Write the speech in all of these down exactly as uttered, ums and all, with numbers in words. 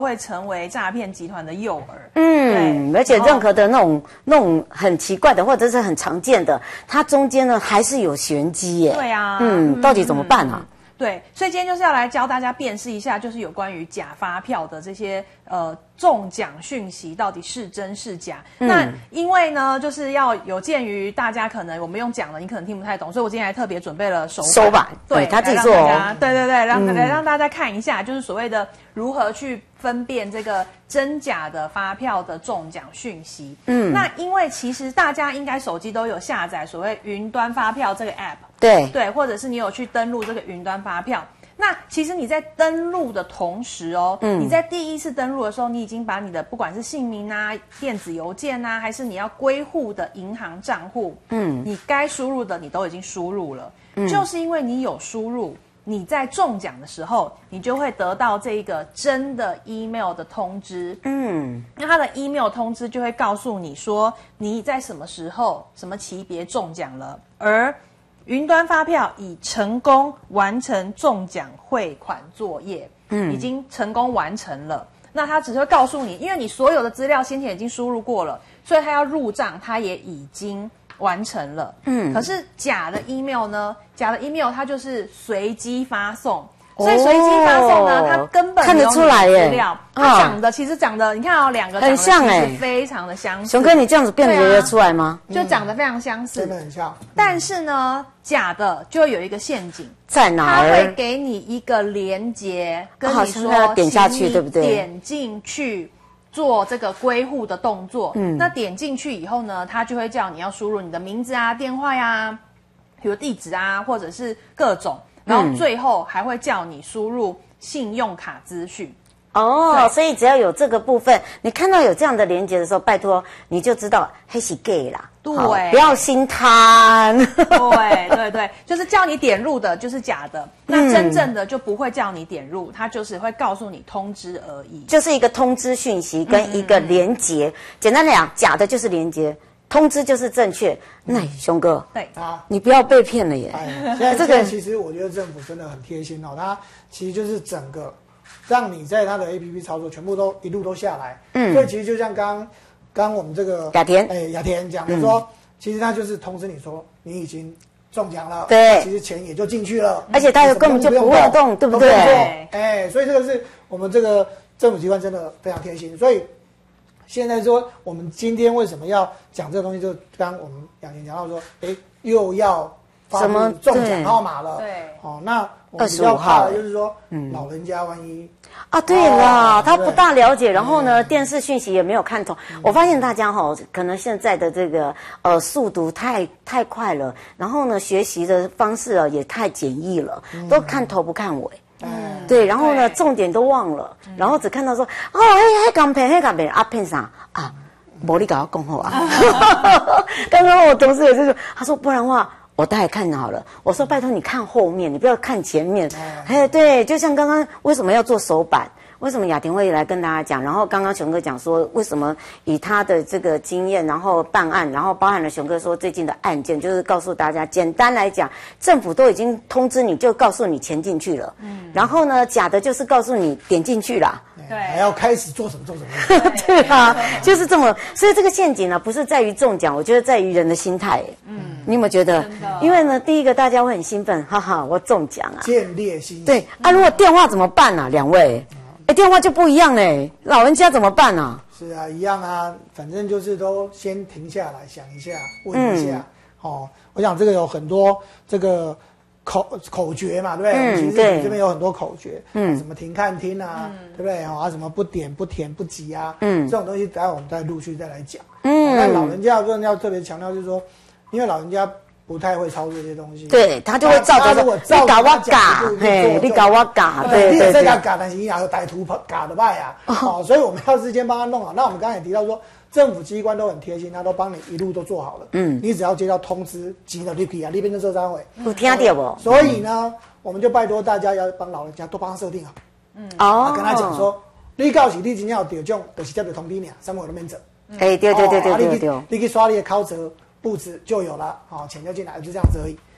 会成为诈骗集团的诱饵。 嗯，而且任何的那种那种很奇怪的或者是很常见的，它中间呢还是有玄机耶。 对啊， 嗯，到底怎么办啊？嗯嗯对，所以今天就是要来教大家辨识一下，就是有关于假发票的这些呃中奖讯息到底是真是假。嗯、那因为呢，就是要有鉴于大家可能我们用讲的，你可能听不太懂，所以我今天还特别准备了手手板，对他自己做哦。 对对对，让、嗯、来让大家看一下，就是所谓的如何去分辨这个真假的发票的中奖讯息。嗯，那因为其实大家应该手机都有下载所谓云端发票这个 app。 对对，或者是你有去登录这个云端发票，那其实你在登录的同时哦，嗯，你在第一次登录的时候，你已经把你的不管是姓名啊、电子邮件啊，还是你要归户的银行账户，嗯，你该输入的你都已经输入了，嗯，就是因为你有输入，你在中奖的时候，你就会得到这个真的 email 的通知，嗯，那它的 email 通知就会告诉你说你在什么时候、什么级别中奖了，而云端发票已成功完成中奖汇款作业，嗯，已经成功完成了。那他只会告诉你，因为你所有的资料先前已经输入过了，所以他要入账，他也已经完成了。嗯，可是假的 email 呢？假的 email 它就是随机发送。所以随机发送呢，它根本看得出来耶， 资料它长得其实长得，你看哦，两个很像哎， 非常的相似。 熊哥，你这样子辨别得出来吗？ 就长得非常相似， 真的很像。 但是呢，假的就会有一个陷阱， 在哪儿？ 它会给你一个连结，跟你说要点下去，对不对？ 点进去做这个归户的动作。嗯，那点进去以后呢，它就会叫你要输入你的名字啊、电话呀、比如地址啊，或者是各种。然后最后还会叫你输入信用卡资讯哦，所以只要有这个部分，你看到有这样的连结的时候，拜托你就知道黑是 gay 啦， 对， 不要心贪。 对对对，就是叫你点入的就是假的，那真正的就不会叫你点入，它就是会告诉你通知而已， 就是一个通知讯息跟一个连结。嗯嗯嗯简单来讲，假的就是连结。通知就是正确，那熊哥， 对啊， 你不要被骗了耶！ 哎，现在这个其实我觉得政府真的很贴心哦，它其实就是整个让你在它的 A P P 操作全部都一路都下来，嗯，所以其实就像刚刚我们这个雅田， 哎，雅田讲的说，嗯、其实它就是通知你说你已经中奖了， 对， 其实钱也就进去了， 而且它又根本就不会动，对不对？ 哎，所以这个是我们这个政府机关真的非常贴心，所以。现在说，我们今天为什么要讲这个东西？就刚刚我们雅婷讲到说，哎，又要发布中奖号码了。 对， 哦，那我们比较怕的就是说，嗯，老人家万一啊，对啦，哦、他不大了解，然后呢，电视讯息也没有看懂。嗯、我发现大家哈、哦，可能现在的这个呃速度太太快了，然后呢，学习的方式啊也太简易了，嗯、都看头不看尾。嗯，对，然后呢，重点都忘了，嗯、然后只看到说，哦，嘿，嘿，刚骗，嘿，刚骗啊，骗啥啊？没你跟我讲好啊。刚刚我同事也是说，他说不然的话，我待会看好了。我说拜托你看后面，你不要看前面。哎，对，就像刚刚为什么要做手板？为什么雅婷会来跟大家讲？然后刚刚熊哥讲说，为什么以他的这个经验，然后办案，然后包含了熊哥说最近的案件，就是告诉大家，简单来讲，政府都已经通知你，就告诉你钱进去了。嗯。然后呢，假的就是告诉你点进去啦。 对。还要开始做什么做什么。 对啊，就是这么。所以这个陷阱呢，不是在于中奖，我觉得在于人的心态。嗯。你有没有觉得？因为呢，第一个大家会很兴奋，哈哈，我中奖啊。 见猎心。 对啊，如果电话怎么办啊？两位。哎，电话就不一样嘞，老人家怎么办啊？ 是啊，一样啊，反正就是都先停下来想一下，问一下。嗯、哦，我想这个有很多这个口口诀嘛，对不对？嗯，其实这边有很多口诀，嗯，什么停看听啊，嗯、对不对？啊，什么不点不填不急啊，嗯，这种东西待会我们再陆续再来讲。嗯，但老人家个人要特别强调就是说，因为老人家。不太会操作这些东西， 对他就会照着说，你搞我嘎，嘿，你搞我嘎，对对对， 你嘎但是你也有歹徒嘎的卖啊，哦，所以我们要事先帮他弄好。那我们刚才也提到说，政府机关都很贴心，他都帮你一路都做好了，嗯，你只要接到通知，急了就可以啊，那边就做单位， 有听到不？ 所以呢，我们就拜托大家要帮老人家都帮他设定好，嗯，哦，跟他讲说，你告诉你今天有得奖，就是接到通知你，三万都免走， 哎，对对对对对对， 你去刷你的考折。布置就有了，好、哦，钱就进来了，就这样子而已。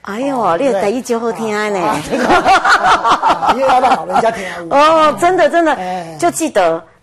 哎呦，你的台语就好听呢， 因为要让老人家听。 哦，真的真的，就记得